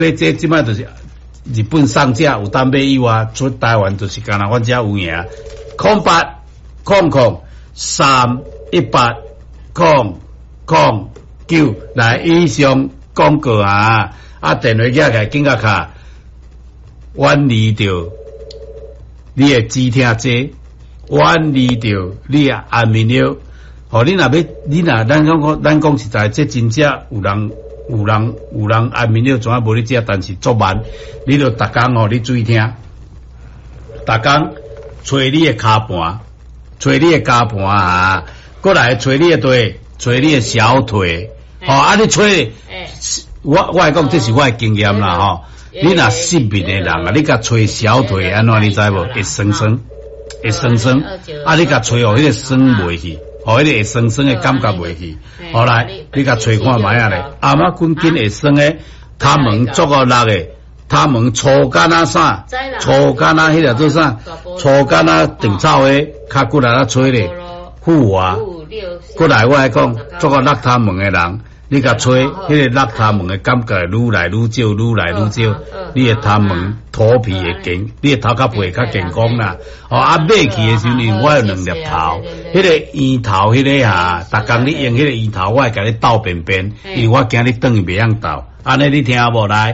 这即摆就是日本上架有当买以外，出台湾就是干那阮遮有赢。0800318009来以上广告啊！电话寄来紧甲卡，远离着你的止痛剂，远离着你的安眠药。吼，咱讲实在，这真正有人安眠药怎啊无你食，但是足慢，你著逐工吼，你注意听，逐工捶你的骹盘，捶你的骹盘啊，过来捶你的腿，捶你的小腿，吼，你捶，我会讲这是我的经验啦，吼，你若失眠的人啊，你甲捶小腿安怎你知无？会酸酸，会酸酸，你甲捶哦，迄个酸袂去。互迄个会酸酸的感觉袂去，后来你甲吹看卖啊咧，阿妈滚紧会酸的，他们足个力的，他们粗干啊啥，粗干啊迄个做啥，粗干啊长草的，较骨力啊吹咧，护啊，过来我来讲，足个落他们的人，你甲吹，迄个落他们的感觉愈来愈少，愈来愈少，你的他们头皮会健，你的头壳会较健康啦。买去的时候，我有2粒头，迄个圆头迄个啊，逐工你用迄个圆头，我会甲你斗便便，因为我惊你转去袂晓斗。安尼你听无来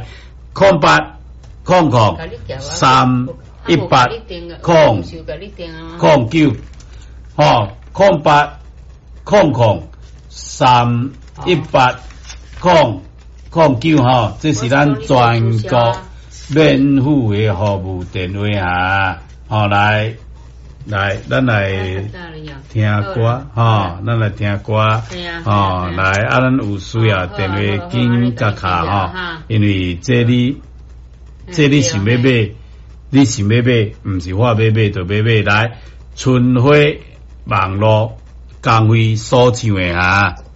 ？0800318009吼0800318009吼，这是咱全国免付的服务电话啊！吼，来，咱来听歌，吼，咱来听歌，吼，来，咱有需要电话紧甲卡吼，因为这你想要买，你想要买，毋是我要买就要买来，春晖网络工会所唱的啊。